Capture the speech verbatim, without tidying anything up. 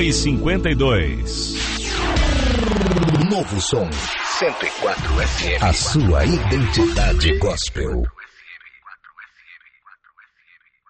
uma e cinquenta e dois. Novo som cento e quatro F M. A sua identidade gospel.